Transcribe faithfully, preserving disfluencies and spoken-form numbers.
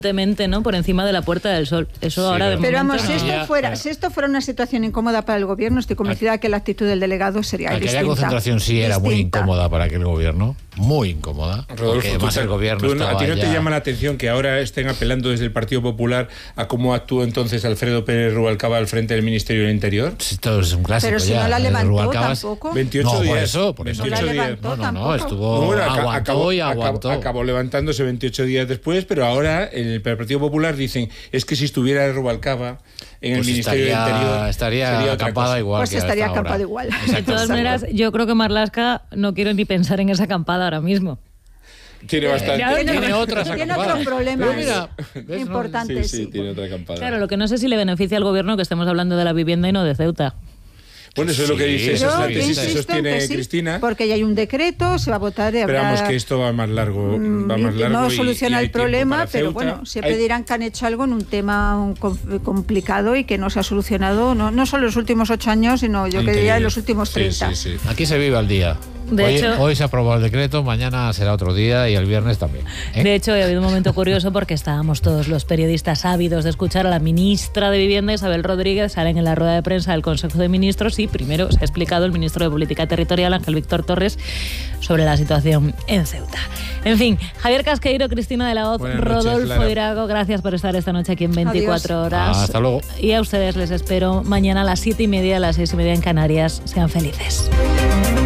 ¿no? Por encima de la Puerta del Sol. Eso sí, ahora de pero momento vamos, si esto, no. fuera, si esto fuera una situación incómoda para el gobierno, estoy convencida que la actitud del delegado sería Aquella distinta. Aquella concentración sí era distinta. muy incómoda para aquel gobierno, muy incómoda. Rodolfo, porque además tú, el gobierno tú, estaba ¿a ti no ya... te llama la atención que ahora estén apelando desde el Partido Popular a cómo actuó entonces Alfredo Pérez Rubalcaba al frente del Ministerio del Interior? Sí, todo es un clásico. Pero si ya. no la levantó Rubalcaba tampoco. veintiocho no, días. por eso, por eso. No la levantó no, no, tampoco. no, estuvo, Bueno, aguantó acabó, y aguantó. Acabó, acabó levantándose veintiocho días después, pero ahora en el Partido Popular dicen, es que si estuviera Rubalcaba en pues el Ministerio estaría, del Interior estaría acampada igual. Pues que estaría hasta acampada ahora. igual. De todas maneras, yo creo que Marlaska no quiero ni pensar en esa acampada ahora mismo. Tiene bastante. Tiene, tiene otras tiene acampadas. otros problemas Pero mira, ¿ves? importantes. Sí, sí, sí. tiene otra acampada. Claro, lo que no sé si le beneficia al gobierno que estemos hablando de la vivienda y no de Ceuta. Bueno, eso es lo que Sí, dice, esa es Yo la tesis insisto que en sostiene que sí, Cristina. porque ya hay un decreto, se va a votar. Pero habrá- vamos, que esto va más largo. Va más largo no y- soluciona y hay el tiempo problema, para pero Ceuta. bueno, siempre Hay- dirán que han hecho algo en un tema un com- complicado y que no se ha solucionado, no, no solo en los últimos ocho años, sino yo que diría en los últimos Sí, treinta. sí, sí. Aquí se vive al día. De hoy, hecho- hoy se aprobó el decreto, mañana será otro día y el viernes también. ¿eh? De hecho, ha habido un momento curioso porque estábamos todos los periodistas ávidos de escuchar a la ministra de Vivienda, Isabel Rodríguez, salen en la rueda de prensa del Consejo de Ministros y primero se ha explicado el ministro de Política Territorial, Ángel Víctor Torres, sobre la situación en Ceuta. En fin, Javier Casqueiro, Cristina de la Hoz, Buenas noches, Rodolfo Lara. Irago, gracias por estar esta noche aquí en veinticuatro Adiós. horas. Hasta luego. Y a ustedes les espero mañana a las siete y media, a las seis y media en Canarias. Sean felices.